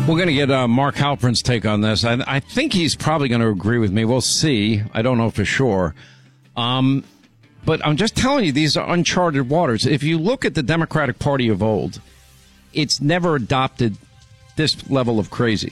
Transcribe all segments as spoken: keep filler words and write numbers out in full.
We're going to get uh, Mark Halperin's take on this. I, I think he's probably going to agree with me. We'll see. I don't know for sure. Um, but I'm just telling you, these are uncharted waters. If you look at the Democratic Party of old, it's never adopted this level of crazy.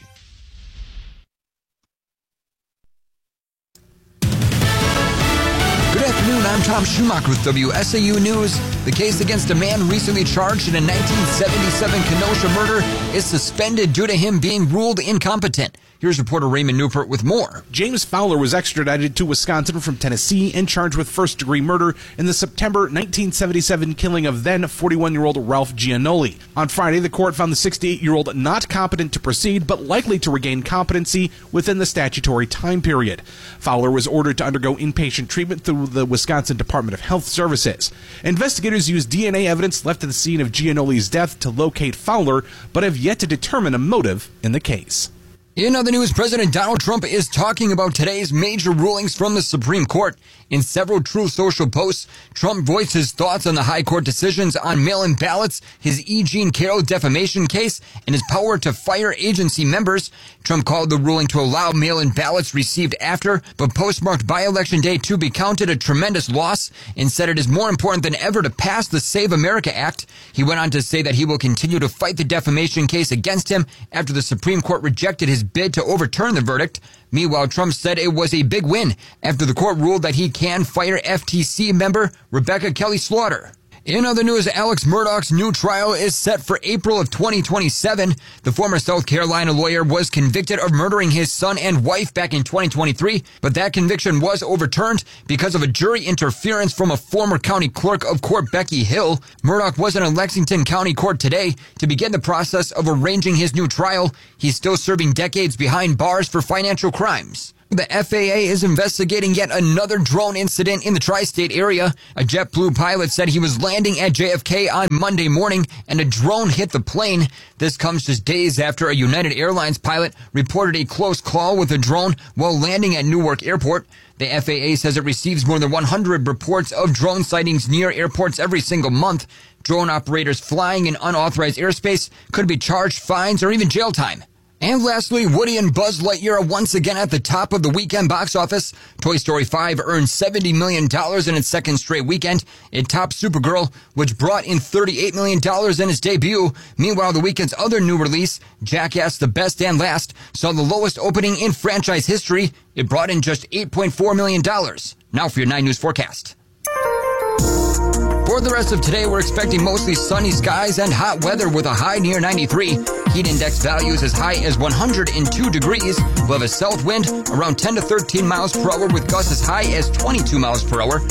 Good afternoon, I'm Tom Schumacher with W S A U News. The case against a man recently charged in a nineteen seventy-seven Kenosha murder is suspended due to him being ruled incompetent. Here's reporter Raymond Newport with more. James Fowler was extradited to Wisconsin from Tennessee and charged with first-degree murder in the September nineteen seventy-seven killing of then forty-one-year-old Ralph Giannoli. On Friday, the court found the sixty-eight-year-old not competent to proceed, but likely to regain competency within the statutory time period. Fowler was ordered to undergo inpatient treatment through the Wisconsin Department of Health Services. Investigators used D N A evidence left at the scene of Giannoli's death to locate Fowler, but have yet to determine a motive in the case. In other news, President Donald Trump is talking about today's major rulings from the Supreme Court. In several Truth Social posts, Trump voiced his thoughts on the high court decisions on mail-in ballots, his E. Jean Carroll defamation case, and his power to fire agency members. Trump called the ruling to allow mail-in ballots received after, but postmarked by-election day to be counted a tremendous loss, and said it is more important than ever to pass the Save America Act. He went on to say that he will continue to fight the defamation case against him after the Supreme Court rejected his bid to overturn the verdict. Meanwhile, Trump said it was a big win after the court ruled that he can fire F T C member Rebecca Kelly Slaughter. In other news, Alex Murdaugh's new trial is set for April of twenty twenty-seven. The former South Carolina lawyer was convicted of murdering his son and wife back in twenty twenty-three, but that conviction was overturned because of a jury interference from a former county clerk of court, Becky Hill. Murdaugh was in a Lexington County court today to begin the process of arranging his new trial. He's still serving decades behind bars for financial crimes. The F A A is investigating yet another drone incident in the tri-state area. A JetBlue pilot said he was landing at J F K on Monday morning and a drone hit the plane. This comes just days after a United Airlines pilot reported a close call with a drone while landing at Newark Airport. The F A A says it receives more than one hundred reports of drone sightings near airports every single month. Drone operators flying in unauthorized airspace could be charged fines or even jail time. And lastly, Woody and Buzz Lightyear are once again at the top of the weekend box office. Toy Story five earned seventy million dollars in its second straight weekend. It topped Supergirl, which brought in thirty-eight million dollars in its debut. Meanwhile, the weekend's other new release, Jackass: The Best and Last, saw the lowest opening in franchise history. It brought in just eight point four million dollars. Now for your nine News forecast. For the rest of today, we're expecting mostly sunny skies and hot weather with a high near ninety-three. Heat index values as high as one hundred two degrees. We'll have a south wind around ten to thirteen miles per hour with gusts as high as twenty-two miles per hour.